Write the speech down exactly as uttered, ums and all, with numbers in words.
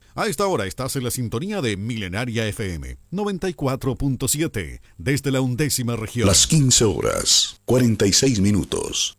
A esta hora estás en la sintonía de Milenaria F M noventa y cuatro punto siete desde la undécima región. Las quince horas, cuarenta y seis minutos.